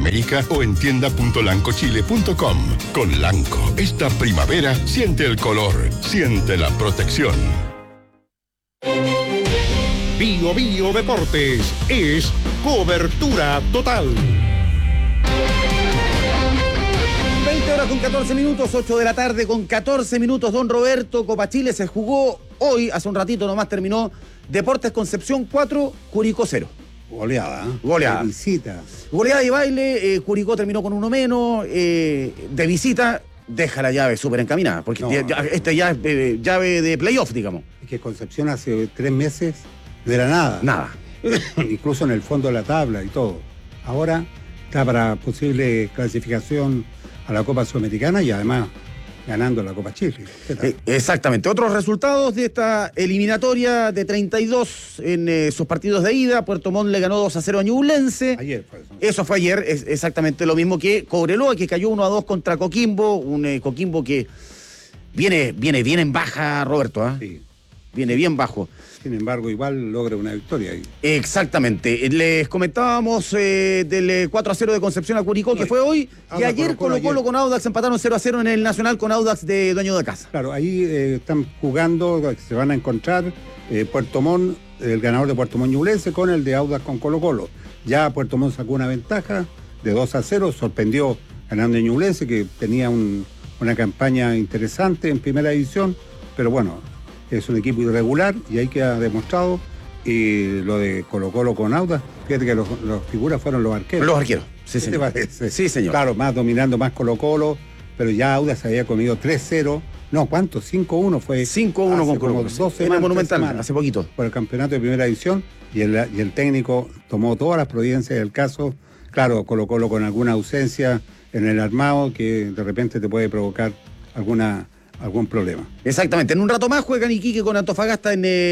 América o en tienda.lancochile.com. Con Lanco, esta primavera, siente el color, siente la protección. Bio Bio Deportes es cobertura total. 20 horas con 14 minutos, 8 de la tarde con 14 minutos, don Roberto. Copa Chile se jugó hoy, hace un ratito nomás terminó. Deportes Concepción 4, Curicó 0. Goleada, ¿eh? Goleada. De visita. Goleada y baile, Curicó terminó con uno menos. De visita, deja la llave súper encaminada, porque No, esta ya es llave de playoff, digamos. Es que Concepción hace 3 meses no era nada. Nada. Incluso en el fondo de la tabla y todo. Ahora está para posible clasificación a la Copa Sudamericana y además ganando la Copa Chile. Exactamente. Otros resultados de esta eliminatoria de 32 en sus partidos de ida. Puerto Montt le ganó 2-0 a Ñublense. Ayer fue eso. Eso fue ayer, es exactamente lo mismo que Cobreloa, que cayó 1-2 contra Coquimbo. Un Coquimbo que viene bien en baja, Roberto. Sí. Viene bien bajo. Sin embargo, igual logra una victoria ahí. Exactamente. Les comentábamos del 4-0 de Concepción a Curicó, que fue hoy, y ayer Colo-Colo con Audax empataron 0-0 en el Nacional con Audax de dueño de casa. Claro, ahí están jugando, se van a encontrar Puerto Montt, el ganador de Puerto Montt Ñublense con el de Audax con Colo-Colo. Ya Puerto Montt sacó una ventaja de 2-0, sorprendió ganando Ñublense, que tenía una campaña interesante en primera división, pero bueno, es un equipo irregular y ahí queda demostrado. Y lo de Colo-Colo con Audax, fíjate que los figuras fueron los arqueros. Los arqueros, sí, ¿Qué señor. te parece? Sí, señor. Claro, más dominando más Colo-Colo, pero ya Audax había comido 3-0. No, ¿cuánto? 5-1 fue. 5-1 con como Colo-Colo. 2 semanas, En el Monumental, 3 semanas, hace poquito. por el campeonato de primera división y el técnico tomó todas las providencias del caso. Claro, Colo-Colo con alguna ausencia en el armado que de repente te puede provocar algún problema. Exactamente. En un rato más juegan Iquique con Antofagasta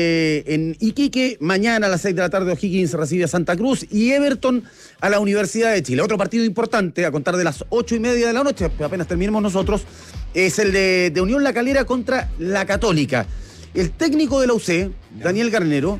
en Iquique. Mañana a las 6 de la tarde O'Higgins recibe a Santa Cruz y Everton a la Universidad de Chile. Otro partido importante a contar de las 8:30 de la noche, apenas terminemos nosotros, es el de Unión La Calera contra la Católica. El técnico de la UC, Daniel Garnero,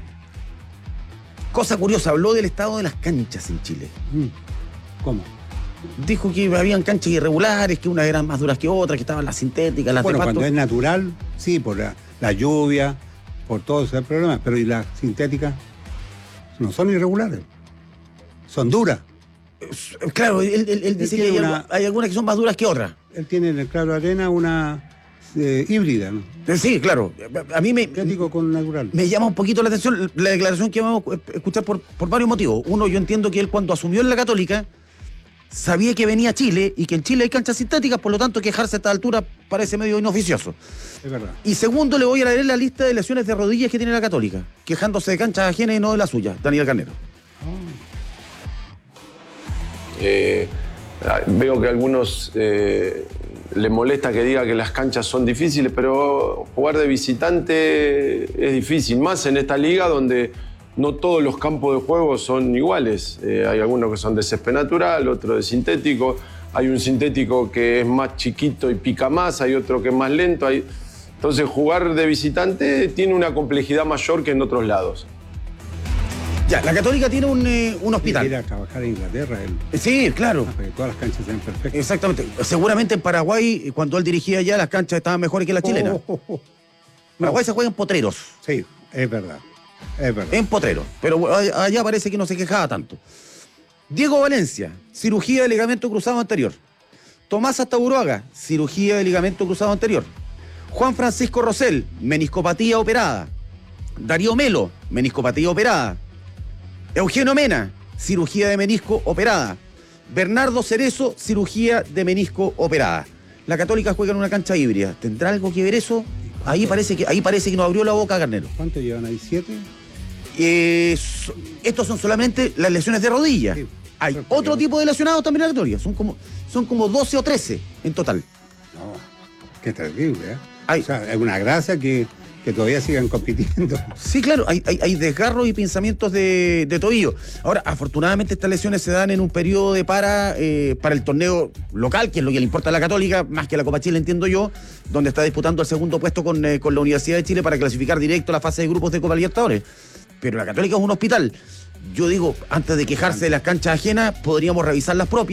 cosa curiosa, habló del estado de las canchas en Chile. ¿Cómo? Dijo que habían canchas irregulares, que unas eran más duras que otras, que estaban las sintéticas, las Bueno, de pasto. cuando es natural, sí, por la lluvia, por todo ese problema, pero ¿y las sintéticas? No son irregulares, son duras. Claro, él dice que hay algunas que son más duras que otras. Él tiene en el Claro Arena una híbrida, ¿no? Sí, claro. A mí Sintético con natural. me llama un poquito la atención la declaración que vamos a escuchar por varios motivos. Uno, yo entiendo que él cuando asumió en la Católica sabía que venía a Chile y que en Chile hay canchas sintéticas, por lo tanto quejarse a esta altura parece medio inoficioso. Es verdad. Y segundo, le voy a leer la lista de lesiones de rodillas que tiene la Católica, quejándose de canchas ajenas y no de la suya. Daniel Garnero. Veo que a algunos les molesta que diga que las canchas son difíciles, pero jugar de visitante es difícil, más en esta liga donde no todos los campos de juego son iguales. Hay algunos que son de césped natural, otros de sintético. Hay un sintético que es más chiquito y pica más, hay otro que es más lento. Entonces jugar de visitante tiene una complejidad mayor que en otros lados. Ya, la Católica tiene un hospital. Ir a trabajar en Inglaterra, él. Sí, claro. Porque todas las canchas sean perfectas. Exactamente. Seguramente en Paraguay, cuando él dirigía allá, las canchas estaban mejores que las chilenas. Paraguay se juega en potreros. Sí, es verdad. Es verdad. En potreros. Pero allá parece que no se quejaba tanto. Diego Valencia, cirugía de ligamento cruzado anterior. Tomás Astaburuaga, cirugía de ligamento cruzado anterior. Juan Francisco Rosell, meniscopatía operada. Darío Melo, meniscopatía operada. Eugenio Mena, cirugía de menisco operada. Bernardo Cerezo, cirugía de menisco operada. La Católica juega en una cancha híbrida. ¿Tendrá algo que ver eso? Ahí parece que nos abrió la boca Garnero. ¿Cuántos llevan ahí? ¿7? Estos son solamente las lesiones de rodilla. Sí, hay otro tipo de lesionados también en la Católica. Son como 12 o 13 en total. No, qué terrible, ¿eh? Ay. O sea, es una gracia que todavía sigan compitiendo. Sí, claro, hay desgarros y pinzamientos de tobillo. Ahora, afortunadamente estas lesiones se dan en un periodo de para el torneo local, que es lo que le importa a la Católica, más que a la Copa Chile, entiendo yo, donde está disputando el segundo puesto con la Universidad de Chile para clasificar directo a la fase de grupos de Copa Libertadores. Pero la Católica es un hospital. Yo digo, antes de quejarse de las canchas ajenas, podríamos revisar las propias.